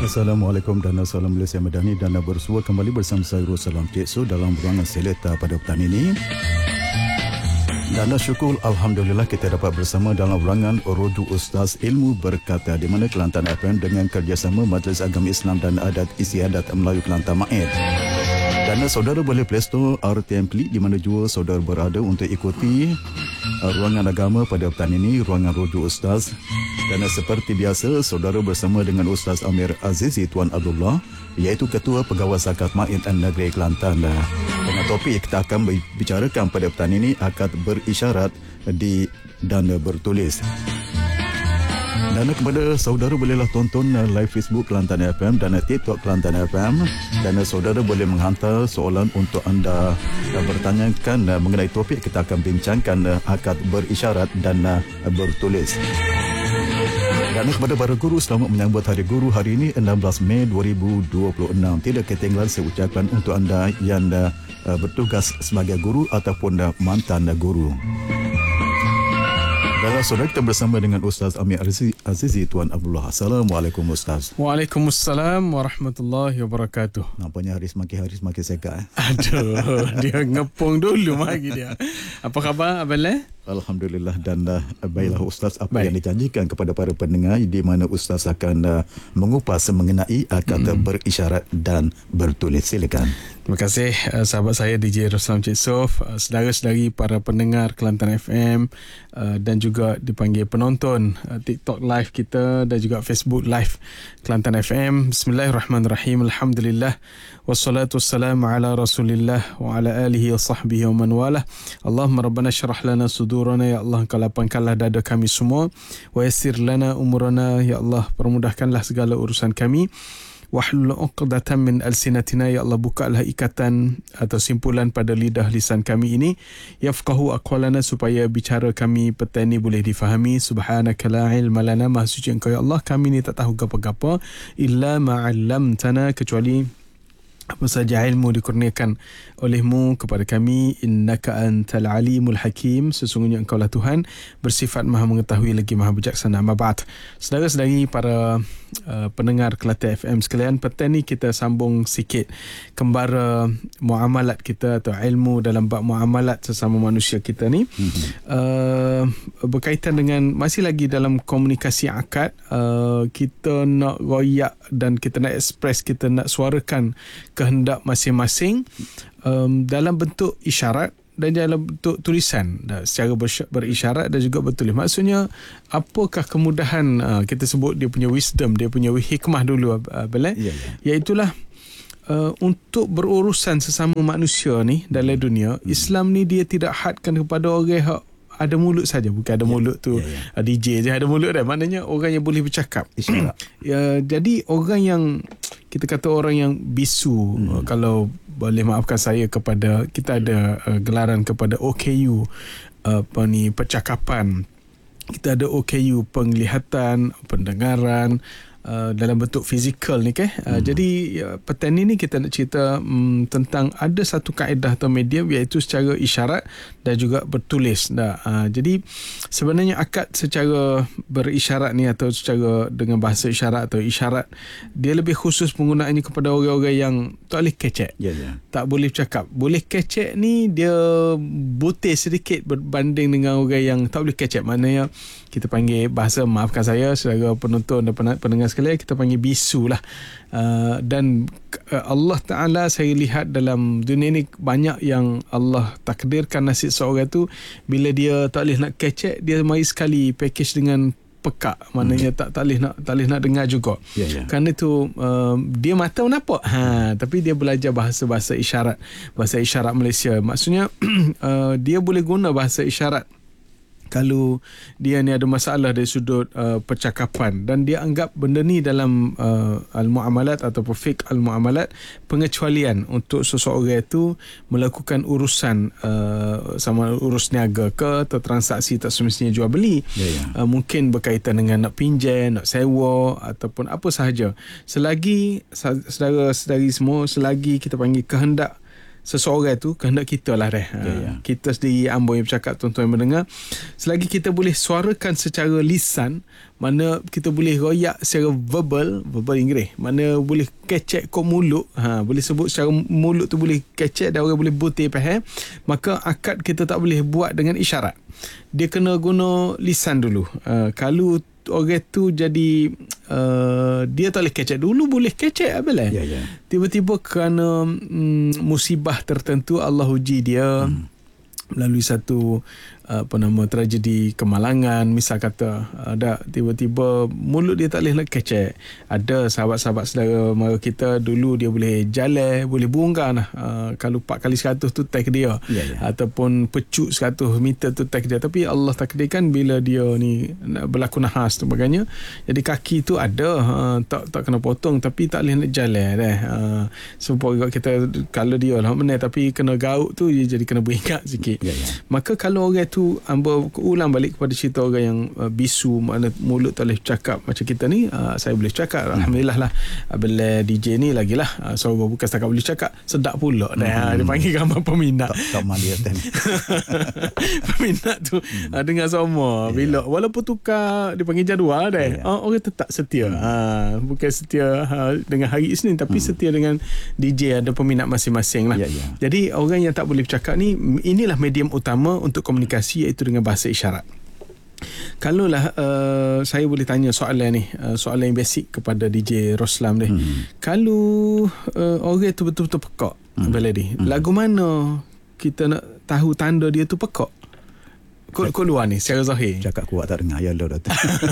Assalamualaikum dan salam Malaysia Madani dan bersua kembali bersama saya Ruslan Cik Su dalam ruangan Seleta pada petang ini. Dan syukur Alhamdulillah kita dapat bersama dalam ruangan Rodu Ustaz Ilmu Berkata di mana Kelantan FM dengan kerjasama Majlis Agama Islam dan Adat Istiadat Melayu Kelantan MAID. Dan saudara boleh Play Store RTM Klik di mana jua saudara berada untuk ikuti ruangan agama pada petang ini, ruangan Rodu Ustaz. Dan seperti biasa, saudara bersama dengan Ustaz Amir Azizi Tuan Abdullah, iaitu Ketua Pegawai Zakat MAID Negeri Kelantan. Dengan topik kita akan bicarakan pada petang ini, akad berisyarat dan bertulis. Dan kepada saudara bolehlah tonton live Facebook Kelantan FM dan TikTok Kelantan FM. Dan saudara boleh menghantar soalan untuk anda bertanyakan mengenai topik kita akan bincangkan, akad berisyarat dan bertulis. Dan kepada para guru, selamat menyambut Hari Guru hari ini 16 Mei 2026. Tidak ketinggalan saya ucapkan untuk anda yang bertugas sebagai guru ataupun mantan guru. Dan saudara kita bersama dengan Ustaz Amir Azizi Tuan Abdullah. Assalamualaikum Ustaz. Waalaikumsalam warahmatullahi wabarakatuh. Nampaknya hari semakin segar. Aduh, dia ngepung dulu lagi dia. Apa khabar Abang? Alhamdulillah dan baiklah Ustaz, apa yang dijanjikan kepada para pendengar di mana Ustaz akan mengupas mengenai akad berisyarat dan bertulis. Silakan. Terima kasih sahabat saya DJ Ruslan Cik Sof, saudara-saudari para pendengar Kelantan FM dan juga dipanggil penonton TikTok live kita dan juga Facebook live Kelantan FM. Bismillahirrahmanirrahim. Alhamdulillah wassalatu wassalamu ala Rasulillah wa ala alihi wa sahbihi wa man walah. Allahumma rabbana syrah lana sudurana, ya Allah Engkau lapangkanlah dada kami semua, wa yassir lana umurana, ya Allah permudahkanlah segala urusan kami, wahlul 'uqdatan min alsinatina, ya Allah bukalah ikatan atau simpulan pada lidah lisan kami ini, yafqahu aqwalana supaya bicara kami petang ini boleh difahami. Subhanaka la ilma lana, maha suci Engkau ya Allah, kami ni tak tahu apa-apa illa ma 'allamtana, kecuali apa saja ilmu dikurniakan olehmu kepada kami. Innaka antal alimul hakim, sesungguhnya Engkau lah Tuhan bersifat maha mengetahui lagi maha bijaksana. Mab'at, saudara-saudari para pendengar Kelantan FM sekalian, petang ni kita sambung sikit kembara muamalat kita atau ilmu dalam bab muamalat sesama manusia kita ni. Berkaitan dengan masih lagi dalam komunikasi akad, kita nak royak dan kita nak express, kita nak suarakan kehendak masing-masing dalam bentuk isyarat dan dalam bentuk tulisan, secara berisyarat dan juga bertulis. Maksudnya apakah kemudahan, kita sebut dia punya wisdom, dia punya hikmah dulu Abel, iaitulah untuk berurusan sesama manusia ni dalam dunia. Islam ni dia tidak hadkan kepada orang yang ada mulut saja, bukan ada mulut tu DJ je ada mulut dah, maknanya orang yang boleh bercakap. Jadi orang yang kita kata orang yang bisu, kalau boleh maafkan saya, kepada kita ada gelaran kepada OKU percakapan, kita ada OKU penglihatan, pendengaran dalam bentuk fizikal ni kan. Jadi petang ni kita nak cerita tentang ada satu kaedah atau medium, iaitu secara isyarat dan juga bertulis. Jadi sebenarnya akad secara berisyarat ni atau secara dengan bahasa isyarat atau isyarat, dia lebih khusus penggunaannya kepada orang-orang yang tak boleh kecek, tak boleh bercakap. Boleh kecek ni dia butir sedikit berbanding dengan orang yang tak boleh kecek. Maknanya kita panggil bahasa, maafkan saya saudara penonton dan pendengar sekalian, kita panggil bisu lah. Dan Allah Ta'ala, saya lihat dalam dunia ni banyak yang Allah takdirkan nasib seorang tu, bila dia tak boleh nak kecek, dia mari sekali package dengan pekak, maknanya tak boleh nak dengar juga. Kerana tu dia mata menampak, tapi dia belajar bahasa isyarat, bahasa isyarat Malaysia. Maksudnya dia boleh guna bahasa isyarat kalau dia ni ada masalah dari sudut percakapan, dan dia anggap benda ni dalam al-muamalat atau fiqh al-muamalat pengecualian untuk seseorang itu melakukan urusan sama urus niaga ke atau transaksi tak semestinya jual beli, mungkin berkaitan dengan nak pinjam, nak sewa ataupun apa sahaja. Selagi saudara-saudari semua, selagi kita panggil kehendak seseorang tu kehendak kita lah kita sendiri amboi yang bercakap, tuan-tuan yang mendengar, selagi kita boleh suarakan secara lisan, mana kita boleh royak secara verbal Inggeris, mana boleh kecek kok mulut, boleh sebut secara mulut tu boleh kecek dan orang boleh butir faham, maka akad kita tak boleh buat dengan isyarat, dia kena guna lisan dulu. Kalau orang tu jadi dia tak boleh kecek dulu, boleh kecek apa lah. Tiba-tiba kerana musibah tertentu Allah uji dia melalui satu tragedi kemalangan, misal kata ada tiba-tiba mulut dia tak boleh kecek. Ada sahabat-sahabat saudara mara kita dulu dia boleh jalan, boleh bunggang lah. Kalau 4 kali 100 tu tag dia, ataupun pecut 100 meter tu tag dia, tapi Allah takdirkan bila dia ni berlaku nahas tu sebagainya, jadi kaki tu ada tak kena potong tapi tak boleh nak jalan supaya kita kalau dia lah menang tapi kena gauk tu dia jadi kena beringat sikit. Maka kalau orang tu ulang balik kepada cerita orang yang bisu, mana mulut tak boleh cakap macam kita ni, saya boleh cakap alhamdulillah lah. Bila DJ ni lagilah suara bukan setakat boleh cakap, sedap pula dia panggil gambar peminat tak maliatan peminat tu dengar semua bila walaupun tukar dia panggil jadual orang tetap setia, bukan setia dengan hari Isnin tapi setia dengan DJ, ada peminat masing-masing lah. Jadi orang yang tak boleh bercakap ni, inilah medium utama untuk komunikasi, iaitu dengan bahasa isyarat. Kalaulah saya boleh tanya soalan ni, soalan yang basic kepada DJ Roslam ni. Kalau orang tu betul-betul pekak, lagu mana kita nak tahu tanda dia tu pekak? Kau luar ni secara zahir cakap kuat tak dengar ya Allah tu.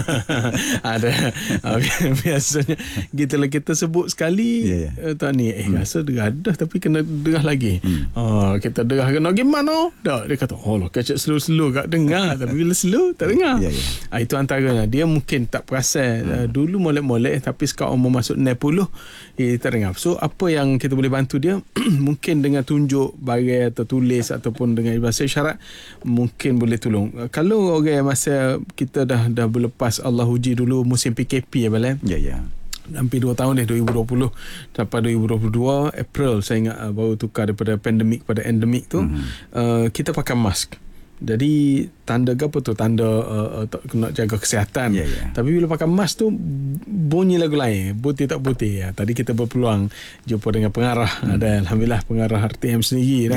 Ada biasanya kita sebut sekali tak ni rasa derah dah tapi kena derah lagi. Kita derah kena gimana dah, dia kata kecek slow kat dengar tapi bila slow tak dengar. Itu antaranya dia mungkin tak perasan dulu molek-molek tapi sekarang umur masuk 60 tak dengar. So apa yang kita boleh bantu dia mungkin dengan tunjuk barang atau tulis ataupun dengan bahasa isyarat mungkin boleh tolong. Kalau orang masa kita dah berlepas Allah uji dulu musim PKP hampir 2 tahun 2020 sampai 2022 April saya ingat baru tukar daripada pandemik pada endemik tu. Kita pakai mask. Jadi tanda apa tu, tanda nak jaga kesihatan. Tapi bila pakai mask tu bunyi lagu lain, putih tak putih. Tadi kita berpeluang jumpa dengan pengarah, ada alhamdulillah pengarah RTM sendiri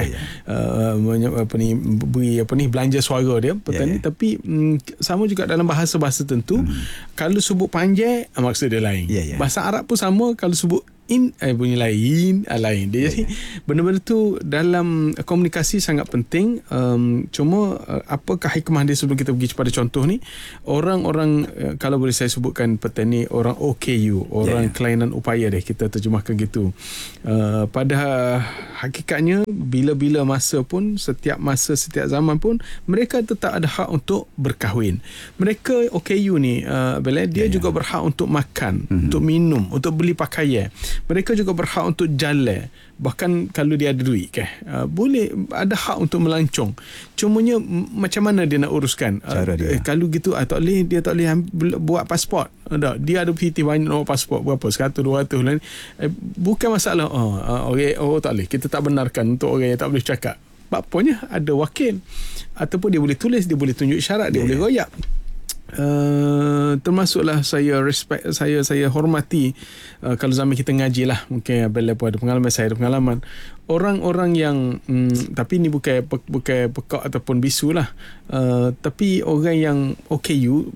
beri belanja suara dia petani. Tapi sama juga dalam bahasa-bahasa tentu. Kalau sebut panjang maksud dia lain. Bahasa Arab pun sama, kalau sebut bunyi lain dia. Jadi benda-benda tu dalam komunikasi sangat penting. Cuma apakah hikmah dia sebelum kita pergi kepada contoh ni, orang-orang kalau boleh saya sebutkan petani, orang OKU, orang kelainan upaya kita terjemahkan gitu. Pada hakikatnya bila-bila masa pun, setiap masa setiap zaman pun mereka tetap ada hak untuk berkahwin. Mereka OKU ni dia juga berhak untuk makan, untuk minum, untuk beli pakaian. Mereka juga berhak untuk jalan. Bahkan kalau dia ada duit boleh ada hak untuk melancong. Cumanya macam mana dia nak uruskan dia. Kalau gitu dia tak boleh buat pasport. Dia ada PT banyak nombor pasport berapa 100 200 bukan masalah tak boleh, kita tak benarkan untuk orang yang tak boleh cakap. Bapaknya ada wakil ataupun dia boleh tulis, dia boleh tunjuk isyarat, dia boleh royak. Termasuklah saya respect, saya hormati kalau zaman kita ngaji lah, mungkin bila ada pengalaman, saya ada pengalaman orang-orang yang tapi ni bukan pekak ataupun bisu lah, tapi orang yang OKU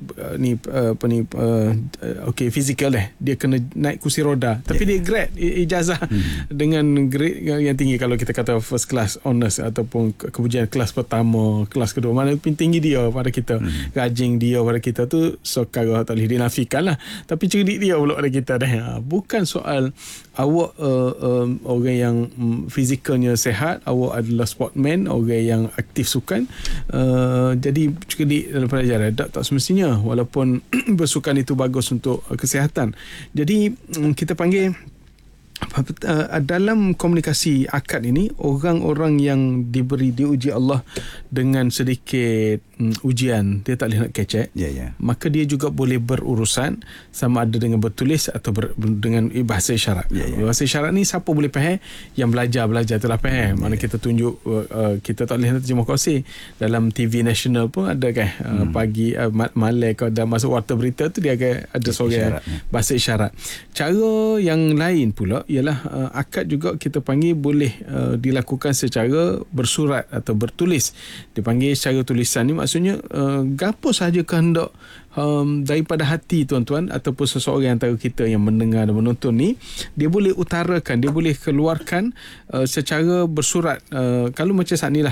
okay, fizikal dia kena naik kursi roda tapi dia grade ijazah dengan grade yang tinggi. Kalau kita kata first class honors ataupun kemudian kelas pertama, kelas kedua, mana tinggi dia pada kita, rajin dia pada kita tu sekarang tak boleh dinafikan lah, tapi cerdik dia pula pada kita bukan soal awak orang yang fizikalnya sehat, awak adalah sportman, orang yang aktif sukan, jadi cerdik dalam pelajaran. Tak semestinya, walaupun bersukan itu bagus untuk kesihatan. Jadi kita panggil dalam komunikasi akad ini, orang-orang yang diuji Allah dengan sedikit ujian, dia tak boleh nak kecek, maka dia juga boleh berurusan sama ada dengan bertulis atau dengan bahasa isyarat. Bahasa isyarat ni siapa boleh faham? Yang belajar telah faham. Mana kita tunjuk, kita tak boleh nak terjemah kursi. Dalam TV nasional pun ada kan, pagi malam kalau dah masuk warta berita tu dia ada suara bahasa isyarat. Cara yang lain pula ialah akad juga kita panggil boleh dilakukan secara bersurat atau bertulis. Dipanggil secara tulisan ni maksudnya gapo sahaja kehendak daripada hati tuan-tuan ataupun seseorang antara kita yang mendengar dan menonton ni, dia boleh utarakan, dia boleh keluarkan secara bersurat. Kalau macam saat ni lah,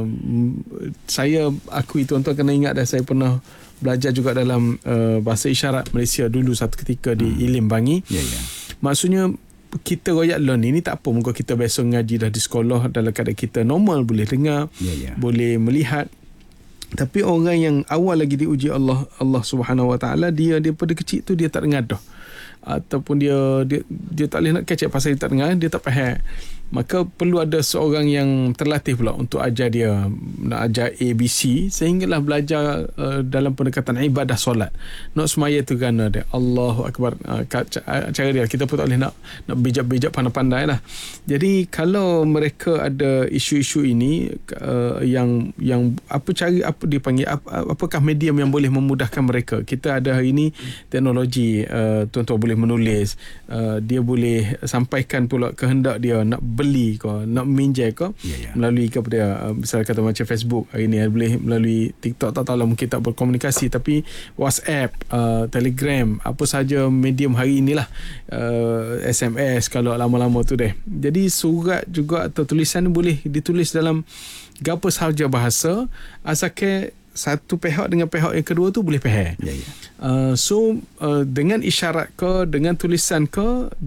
saya akui tuan-tuan kena ingat dah, saya pernah belajar juga dalam bahasa isyarat Malaysia dulu satu ketika di Ilim Bangi. Maksudnya kita royak learn ini tak apa, muka kita biasa ngaji dah di sekolah, dalam keadaan kita normal boleh dengar, boleh melihat. Tapi orang yang awal lagi diuji Allah Subhanahu Wa Taala, dia daripada kecil tu dia tak dengar dah, ataupun dia tak boleh nak catch up pasal dia tak dengar, dia tak faham. Maka perlu ada seorang yang terlatih pula untuk ajar dia, nak ajar ABC, sehinggalah belajar dalam pendekatan ibadah solat. Nak semaya tu kan ada Allahu Akbar, cara dia kita pun tak boleh nak bijak-bijak pandai-pandai lah. Jadi kalau mereka ada isu-isu ini, yang apa cara, apa dipanggil, apakah medium yang boleh memudahkan mereka? Kita ada hari ini teknologi, tuan-tuan boleh menulis, dia boleh sampaikan pula kehendak dia nak beli ke, nak minjai ke, melalui kepada misalnya kata macam Facebook hari ni, boleh melalui TikTok, tak tahu lah, mungkin tak berkomunikasi, tapi WhatsApp, Telegram, apa sahaja medium hari inilah, SMS kalau lama-lama tu deh. Jadi surat juga atau tulisan boleh ditulis dalam gapo sahaja bahasa, asalkan satu pihak dengan pihak yang kedua tu boleh faham. So dengan isyarat ke, dengan tulisan ke,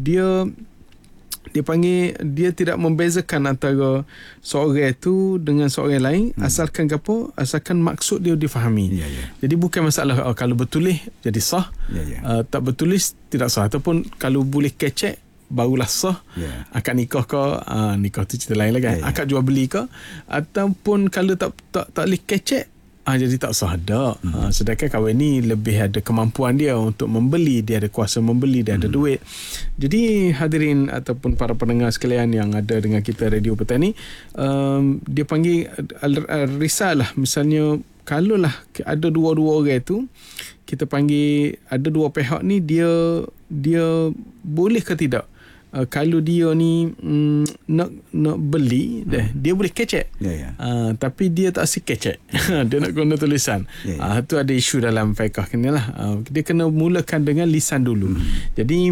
dia panggil, dia tidak membezakan antara seorang tu dengan seorang lain, asalkan gapo, asalkan maksud dia difahami. Jadi bukan masalah kalau bertulis jadi sah, tak bertulis tidak sah, ataupun kalau boleh kecek barulah sah. Akad nikah ke, nikah tu cerita lain lagi kan. Akad jual beli ke, ataupun kalau tak boleh kecek, jadi tak sah dah. Sedangkan kahwin ni lebih ada kemampuan dia untuk membeli, dia ada kuasa membeli, dia ada duit. Jadi hadirin ataupun para pendengar sekalian yang ada dengan kita Radio Petani, dia panggil risalah. Misalnya kalau lah ada dua-dua orang tu, kita panggil ada dua pihak ni, dia boleh ke tidak? Kalau dia ni nak beli dia boleh kecek, tapi dia tak asyik kecek. Dia nak guna tulisan. Tu ada isu dalam fiqh kenalah. Dia kena mulakan dengan lisan dulu. Jadi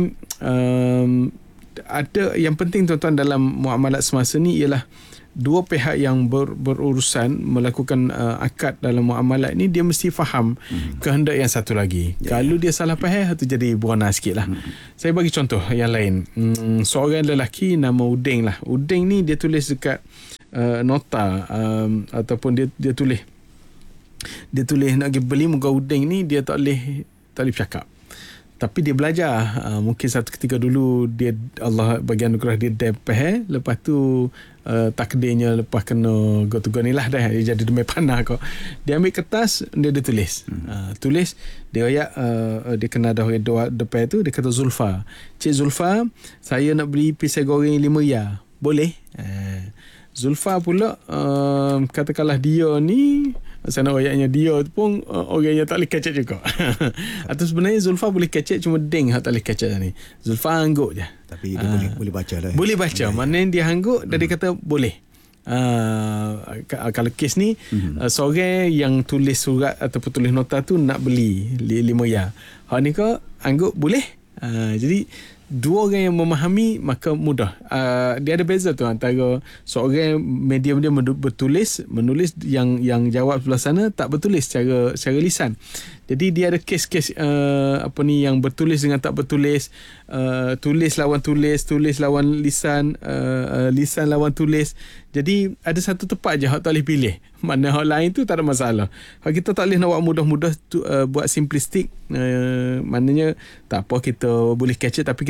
ada yang penting tuan-tuan dalam muamalat semasa ni ialah dua pihak yang berurusan melakukan akad dalam muamalat ni, dia mesti faham kehendak yang satu lagi. Kalau dia salah faham, tu jadi buana sikit lah. Saya bagi contoh yang lain. Seorang lelaki nama Uding lah. Uding ni dia tulis dekat nota, ataupun dia tulis nak pergi beli muka Uding ni, dia tak boleh bercakap. Tapi dia belajar. Mungkin satu ketika dulu Allah bagi anugerah dia faham, lepas tu takdirnya lepas kena go-to-go ni lah dah, dia jadi demai panah kau. Dia ambil kertas, dia tulis. Tulis, dia royak, dia kena ada orang depan tu, dia kata Zulfa. Cik Zulfa, saya nak beli pisang goreng 5 riyal. Boleh? Zulfa pula, katakanlah dia ni, sana royaknya dia pun orang yang tak boleh kecek juga. Atau sebenarnya Zulfa boleh kecek, cuma Ding tak boleh kecek ni. Zulfa angguk je. Tapi dia boleh baca lah. Boleh baca. Maknanya dia angguk dan dia kata boleh. Kalau kes ni, seorang yang tulis surat ataupun tulis nota tu nak beli 5 riyal. Hak ni kau angguk boleh. Jadi dua orang yang memahami, maka mudah. Dia ada beza tu antara seorang medium dia menulis, yang jawab sebelah sana tak bertulis secara lisan. Jadi dia ada kes-kes yang bertulis dengan tak bertulis, tulis lawan lisan, lisan lawan tulis. Jadi ada satu tempat je hak tak boleh pilih. Mana hak lain tu tak ada masalah. Hak kita tak boleh nak buat mudah-mudah tu, buat simplistik. Maknanya tak apa, kita boleh catch it, tapi kita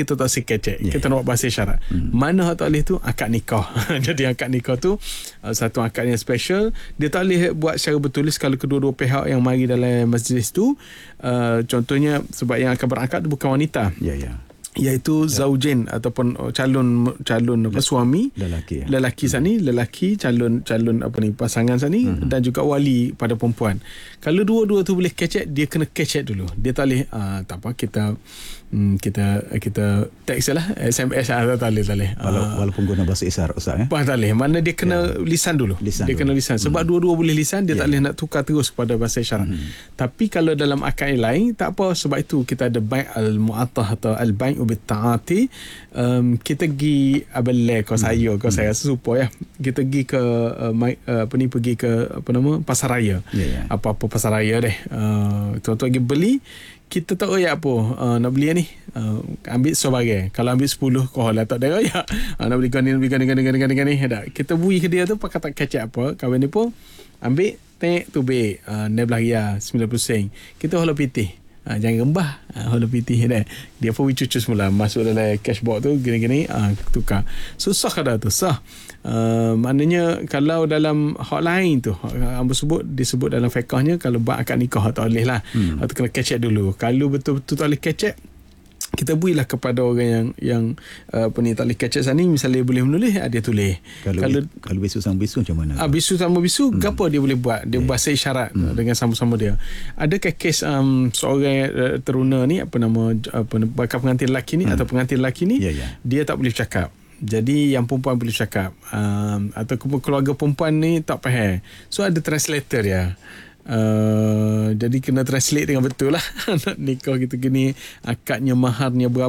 kita tak boleh kecek. Kita nak buat bahasa isyarat. Mana tak boleh tu? Akad nikah. Jadi akad nikah tu satu akad yang special. Dia tak boleh buat secara bertulis kalau kedua-dua pihak yang mari dalam majlis tu. Contohnya sebab yang akan berakad tu bukan wanita. Iaitu zaujin ataupun calon suami lelaki sani, lelaki calon pasangan sani dan juga wali pada perempuan. Kalau dua-dua tu boleh kecek, dia kena kecek dulu. Dia tak boleh tak apa, kita teks lah, SMS tak boleh. Walaupun guna bahasa isyarat Ustaz tak boleh. Mana dia kena lisan dulu. Kena lisan. Sebab dua-dua boleh lisan, dia tak boleh nak tukar terus kepada bahasa isyarat. Tapi kalau dalam akad yang lain tak apa, sebab itu kita ada bai' al-mu'attah atau al-bai' bita'ati. Kita pergi abelai kau saya sesupo ya. Kita pergi ke pergi ke pasaraya. Apa-apa pasaraya deh. Tuan-tuan pergi beli, kita tak royak apa nak beli ni, ambil sebagai. Kalau ambil 10 kau lah tak ada royak, nak beli gani ada. Kita bui ke dia tu pakai tak kecap apa, kawan ni pun ambil tek tu be 19 ria 90 sen. Kita hola pitih, jangan rembah, hola pitih dah. Dia pun cucu semula masuk dalam cashbox tu gini tukar. Susah kada tu sah. Maknanya kalau dalam hak lain tu disebut dalam fiqahnya, kalau buat akad nikah tak boleh lah. Atau kena kecek dulu. Kalau betul-betul tak boleh kecek, kita berilah kepada orang yang tak boleh kecek sana, misalnya boleh menulis, dia tulis. Kalau bisu sama bisu macam mana? Bisu sama bisu, apa dia boleh buat? Dia bahasa isyarat dengan sama-sama dia. Adakah kes seorang teruna ni, bakal pengantin lelaki ni atau pengantin lelaki ni, dia tak boleh cakap. Jadi yang perempuan boleh cakap, atau keluarga perempuan ni tak faham, so ada translator dia. Jadi kena translate dengan betul lah. Nak nikah kita gini, akadnya, maharnya berapa,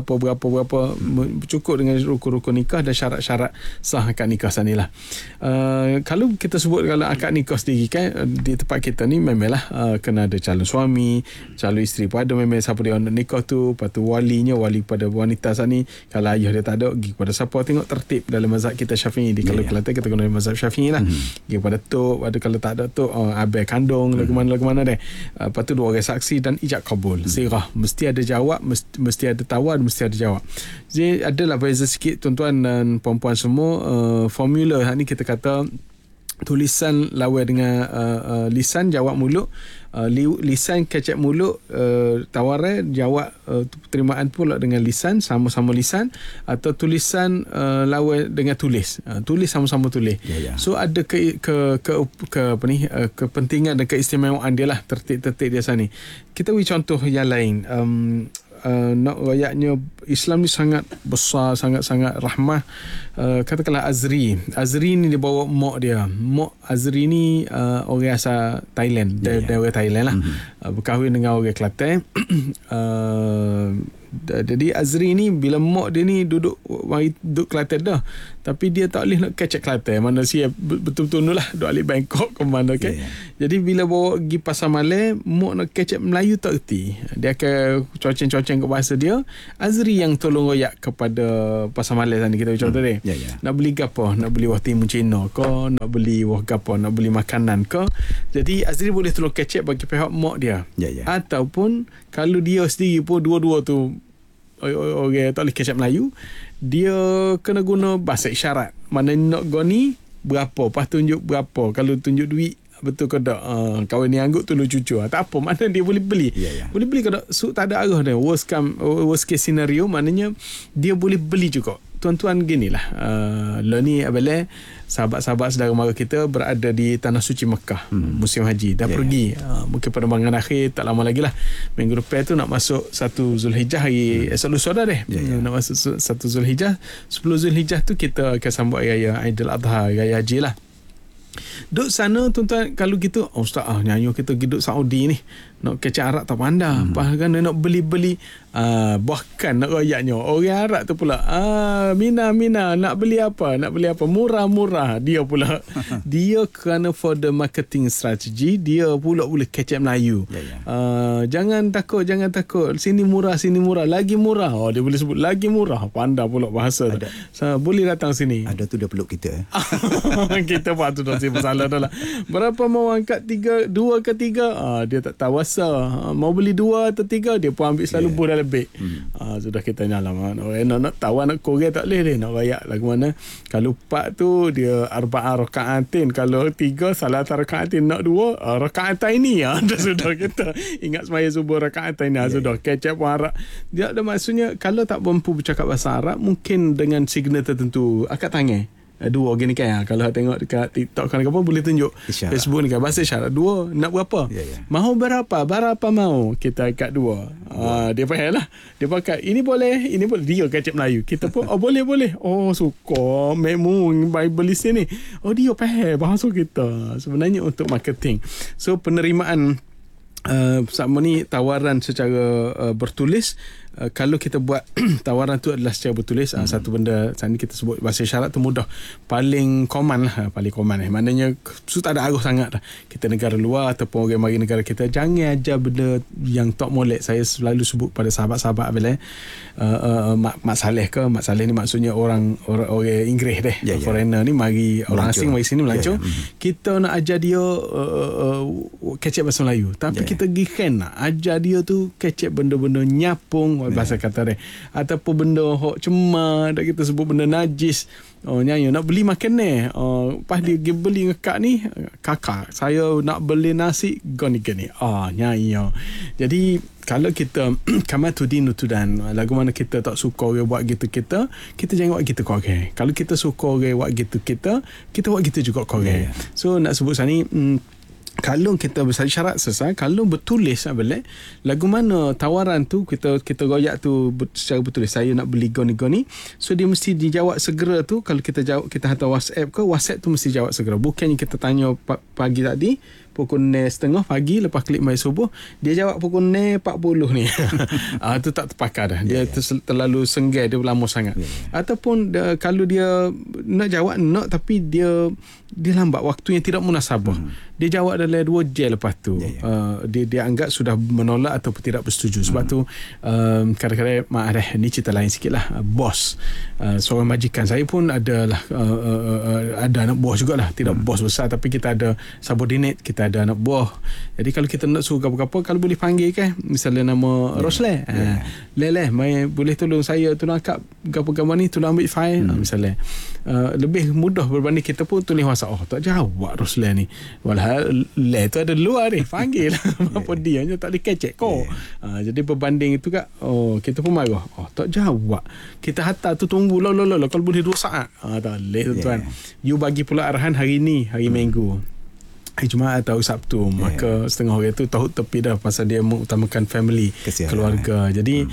cukup dengan rukun-rukun nikah dan syarat-syarat sah akad nikah sana lah. Kalau kita sebut kalau akad nikah sendiri kan, di tempat kita ni memanglah kena ada calon suami, calon isteri pun ada, memang siapa dia nak nikah tu, lepas tu wali pada wanita sana. Kalau ayah dia tak ada, pergi kepada siapa, tengok tertib dalam mazhab kita Syafi'i. Kalau Kelantan kita guna mazhab Syafi'i lah. Pergi kepada tok, kalau tak ada tok, abai kandung lagu mana deh. Lepas tu 2 orang saksi dan ijab kabul. Sirah mesti ada jawab, mesti ada tawar, mesti ada jawab. Jadi adalah beza sikit tuan-tuan dan puan-puan semua. Formula ni kita kata tulisan lawan dengan lisan, jawab mulut, lisan kecek mulut, tawaran jawab terimaan pula dengan lisan, sama-sama lisan, atau tulisan lawan dengan tulis sama-sama tulis. So ada kepentingan dan keistimewaan dia lah, tertib dia sana. Kita beri contoh yang lain. Nak rayaknya Islam ni sangat besar, sangat-sangat rahmah. Katakanlah Azri ni dia bawa mak dia. Mak Azri ni orang asal Thailand, dari Thailand lah. Berkahwin dengan orang Kelantan. Jadi Azri ni bila mak dia ni duduk Kelantan dah, tapi dia tak boleh nak kecek Kelantan, mana siap betul-betul lah duk alik Bangkok ke mana kan. Jadi bila bawa pergi pasar Malay, mak nak kecek Melayu tak erti, dia akan coceng-coceng ke bahasa dia. Azri yang tolong royak kepada pasar Malay sana, kita contoh dia. Nak beli gapo, nak beli wah timun Cina ke, nak beli wah gapo, nak beli makanan ke. Jadi Azri boleh tolong kecek bagi pihak mak dia. Ataupun kalau dia sendiri pun dua-dua tu orang tak boleh kecap Melayu, dia kena guna bahasa isyarat. Mana nak goni berapa, pas tunjuk berapa. Kalau tunjuk duit betul ke tak, kawan ni angguk tolong cucu, tak apa, mana dia boleh beli. Boleh beli ke tak, tak ada arah dia. Worst case scenario, maknanya dia boleh beli juga. Tuan-tuan ginilah, ni apabila sahabat-sahabat saudara mara kita berada di Tanah Suci Mekah musim haji, dah pergi mungkin penerbangan akhir tak lama lagi lah, minggu depan tu nak masuk 1 Zulhijjah, hari esok lusa dah deh. Nak masuk 1 Zulhijjah, 10 Zulhijjah tu kita akan sambut raya Aidil Adha, raya haji lah. Duduk sana tuan-tuan, kalau kita ustaz nyanyi kita duduk Saudi ni nak kecek Arab tak pandai, bahkan nak beli-beli, bahkan nak royaknya orang Arab tu pula, Mina nak beli apa murah-murah, dia pula dia kerana for the marketing strategy, dia pula boleh kecek Melayu. Jangan takut, sini murah, lagi murah, dia boleh sebut lagi murah, pandai pula bahasa tu. Boleh datang sini, ada tu dia peluk kita. Kita buat tu dah masalah dah lah. Berapa mau angkat 2 ke 3, dia tak tahu bahasa. Mau beli 2 atau 3, dia pun ambil selalu dah lebih. Sudah kita nyalam. Nak tahu anak Korea tak boleh nak rayak lagu mana. Kalau 4 tu dia 4 rakaatin. Kalau 3 salah rakaatin, nak 2 rakaatain ni. Sudah kita ingat semaya subuh rakaatain ni. Sudah kecap pun harap. Dia ada maksudnya kalau tak mampu bercakap bahasa Arab, mungkin dengan signal tertentu akak tangan 2 gini kan. Kalau tengok dekat TikTok kan apa boleh tunjuk isyarat. Facebook ni kan bahasa isyarat 2 nak berapa mahu berapa mau kita kat 2 dia faham lah, dia pakai ini boleh dia kecap Melayu kita pun boleh suka memang Bible listen ni dia faham bahasa kita sebenarnya untuk marketing. So penerimaan sama ni tawaran secara bertulis. Kalau kita buat tawaran tu adalah secara bertulis, satu benda saat ni kita sebut bahasa isyarat tu mudah, paling common maknanya tak ada arus sangat dah. Kita negara luar ataupun orang mari negara kita, jangan ajar benda yang tak molek. Saya selalu sebut pada sahabat-sahabat bila Mak Saleh ni maksudnya orang Inggeris deh, foreigner ni mari orang asing mari sini melancong. Kita nak ajar dia kecek bahasa Melayu, tapi kita gikan nak ajar dia tu kecek benda-benda nyapung bahasa kata dia, ataupun benda hok cemar dak kita sebut benda najis. Nyanyi nak beli makan ni, pas dia beli ngekak ni, kakak saya nak beli nasi goni nyanyi. Jadi kalau kita kama tu din tu dan lagu mana kita tak suka orang buat gitu, kita jangan buat gitu kau orang. Kalau kita suka orang buat gitu, kita buat gitu juga kau orang. So nak sebut sana ni, kalau kita bersari syarat selesai, kalau bertulis balik lagu mana tawaran tu kita royak tu secara bertulis, saya nak beli goni, so dia mesti dijawab segera tu. Kalau kita jawab, kita hantar WhatsApp tu mesti jawab segera. Bukannya kita tanya pagi tadi pukul 9.30 pagi, lepas klik mai subuh dia jawab pukul 9.40 ni. Tu tak terpakar dah. Dia terlalu senggai, dia lama sangat. Ataupun kalau dia nak jawab tapi dia lambat, waktu yang tidak munasabah. Dia jawab dalam 2 jam lepas tu. Dia anggap sudah menolak ataupun tidak bersetuju. Sebab tu kadang-kadang ni cerita lain sikit lah. Bos, seorang majikan saya pun ada anak buah jugalah. Tidak bos besar, tapi kita ada subordinate, kita ada anak buah. Jadi kalau kita nak suruh apa-apa, kalau boleh panggil kan, misalnya nama Rosle, Leleh boleh tolong saya tolong akak gambar ni, tolong ambil file, misalnya. Lebih mudah berbanding kita pun tulis WhatsApp, tak jawab Rosle ni, walhal le tu ada luar ni, panggil apa dia hanya tak boleh kecek kau. Jadi berbanding itu kak, kita pun marah, tak jawab, kita hantar tu tunggu lo kalau boleh 2 saat. Tak boleh tuan. You bagi pula arahan hari ni, hari Minggu, hari Jumaat atau Sabtu, maka setengah orang tu tahu tepi dah pasal dia mengutamakan family, keluarga. Jadi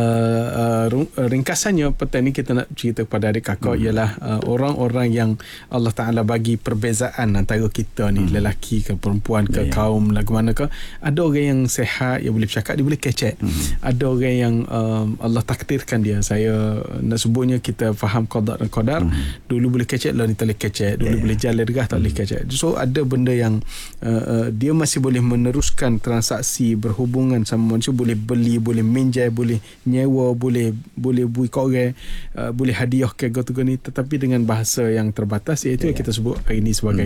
ringkasannya petang ni kita nak cerita kepada adik kakak ialah orang-orang yang Allah Ta'ala bagi perbezaan antara kita ni, lelaki ke perempuan ke kaum lagu mana ke. Ada orang yang sehat, yang boleh bercakap, dia boleh kecek. Ada orang yang Allah takdirkan dia, saya nak sebutnya kita faham qada dan qadar. Dulu boleh kecek, lah ni tak boleh kecek. Dulu boleh jalan derah, tak boleh kecek. So ada benda yang dia masih boleh meneruskan transaksi berhubungan sama manusia, boleh beli, boleh minjai, boleh nyewa, boleh bui korang, boleh hadiah ke gotu ni, tetapi dengan bahasa yang terbatas, iaitu yang kita sebut hari ini sebagai